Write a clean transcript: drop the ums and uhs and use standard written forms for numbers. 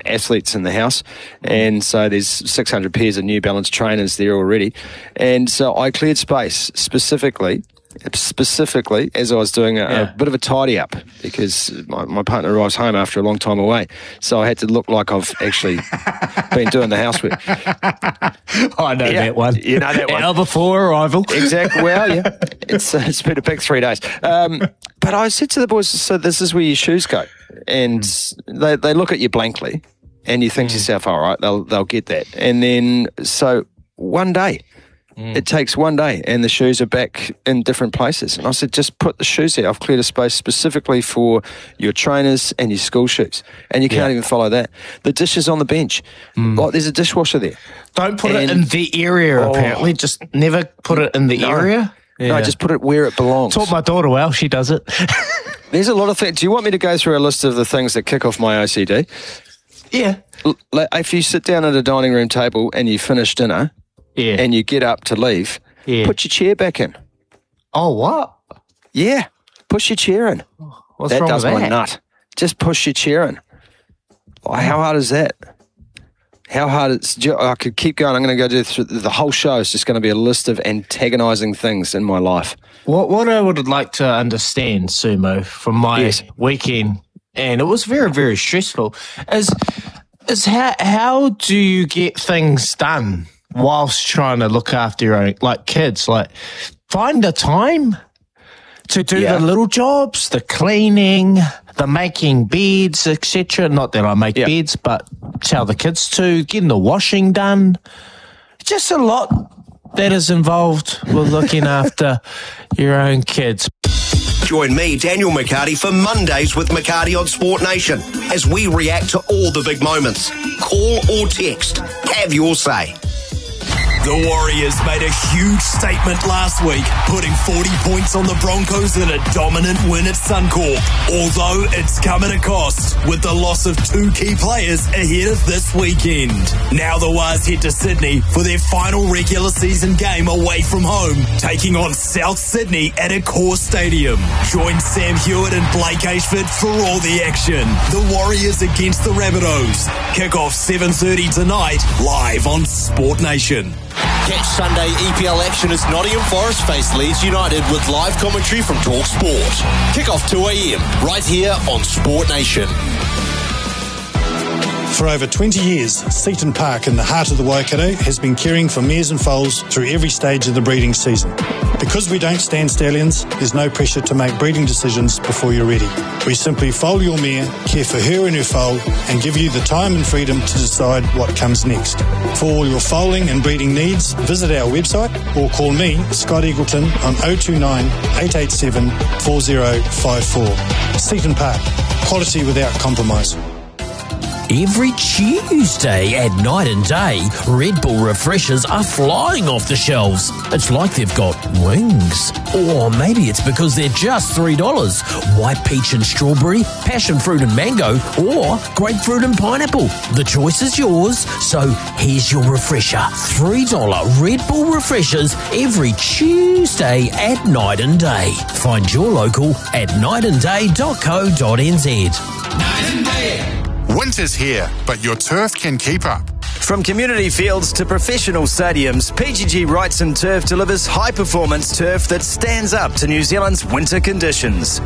athletes in the house, and so there's 600 pairs of New Balance trainers there already. And so I cleared space specifically as I was doing a bit of a tidy up, because my partner arrives home after a long time away, so I had to look like I've actually been doing the housework. I know that one. You know that one. Hour before arrival. Exactly. Well, yeah, it's been a big 3 days. But I said to the boys, so this is where your shoes go, and they look at you blankly, and you think to yourself, all right, they'll get that, and then so one day. It takes one day and the shoes are back in different places. And I said, just put the shoes there. I've cleared a space specifically for your trainers and your school shoes. And you can't even follow that. The dishes on the bench. Like, there's a dishwasher there. Don't put it in the area, apparently. Just never put it in the area. Yeah. No, just put it where it belongs. Taught my daughter well. She does it. There's a lot of things. Do you want me to go through a list of the things that kick off my OCD? Yeah. If you sit down at a dining room table and you finish dinner... Yeah. And you get up to leave, put your chair back in. Oh, what? Yeah, push your chair in. What's wrong with that? My nut. Just push your chair in. How hard is that? How hard is... I could keep going. I'm going to go through the whole show. It's just going to be a list of antagonising things in my life. What I would like to understand, Sumo, from my weekend, and it was very, very stressful, is how do you get things done whilst trying to look after your own, like kids? Like, find the time to do the little jobs, the cleaning, the making beds, etc. Not that I make beds, but tell the kids to, getting the washing done. Just a lot that is involved with looking after your own kids. Join me, Daniel McCarty, for Mondays with McCarty on Sport Nation as we react to all the big moments. Call or text. Have your say. The Warriors made a huge statement last week, putting 40 points on the Broncos in a dominant win at Suncorp. Although it's come at a cost, with the loss of 2 key players ahead of this weekend. Now the Wars head to Sydney for their final regular season game away from home, taking on South Sydney at Accor Stadium. Join Sam Hewitt and Blake Ashford for all the action. The Warriors against the Rabbitohs. Kick-off 7:30 tonight, live on Sport Nation. Catch Sunday EPL action as Nottingham Forest face Leeds United with live commentary from Talk Sport. Kick-off 2 a.m. right here on Sport Nation. For over 20 years, Seaton Park in the heart of the Waikato has been caring for mares and foals through every stage of the breeding season. Because we don't stand stallions, there's no pressure to make breeding decisions before you're ready. We simply foal your mare, care for her and her foal, and give you the time and freedom to decide what comes next. For all your foaling and breeding needs, visit our website or call me, Scott Eagleton, on 029 887 4054. Seaton Park, quality without compromise. Every Tuesday at Night and Day, Red Bull refreshers are flying off the shelves. It's like they've got wings. Or maybe it's because they're just $3. White peach and strawberry, passion fruit and mango, or grapefruit and pineapple. The choice is yours. So here's your refresher. $3 Red Bull refreshers every Tuesday at Night and Day. Find your local at nightandday.co.nz. Night and Day. Winter's here, but your turf can keep up. From community fields to professional stadiums, PGG Wrightson Turf delivers high-performance turf that stands up to New Zealand's winter conditions.